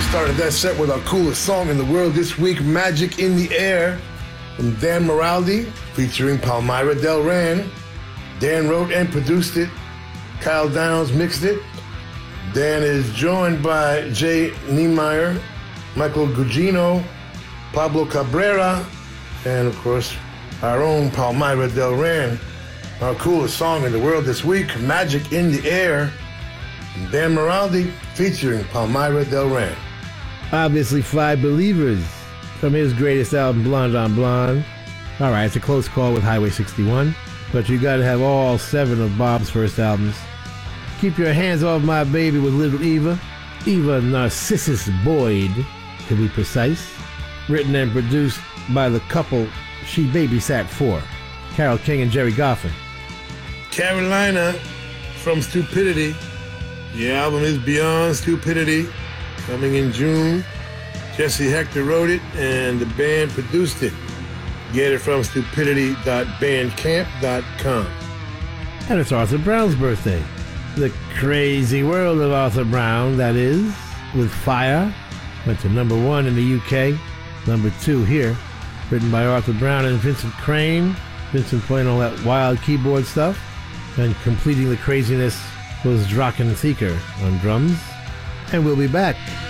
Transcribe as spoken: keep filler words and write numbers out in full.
Started that set with our coolest song in the world this week, Magic in the Air, from Dan Moraldi, featuring Palmyra Delran. Dan wrote and produced it. Kyle Downs mixed it. Dan is joined by Jay Niemeyer, Michael Gugino, Pablo Cabrera, and of course, our own Palmyra Delran. Our coolest song in the world this week, Magic in the Air, from Dan Moraldi, featuring Palmyra Delran. Obviously, Five Believers from his greatest album, Blonde on Blonde. All right, it's a close call with Highway sixty-one, but you got to have all seven of Bob's first albums. Keep Your Hands Off My Baby with Little Eva, Eva Narcissus Boyd, to be precise. Written and produced by the couple she babysat for, Carole King and Jerry Goffin. Carolina from Stupidity. The album is Beyond Stupidity, coming in June. Jesse Hector wrote it and the band produced it. Get it from stupidity dot bandcamp dot com. And it's Arthur Brown's birthday. The Crazy World of Arthur Brown, that is, with Fire. Went to number one in the U K, number two here. Written by Arthur Brown and Vincent Crane. Vincent playing all that wild keyboard stuff. And completing the craziness was Draken Seeker on drums. And we'll be back.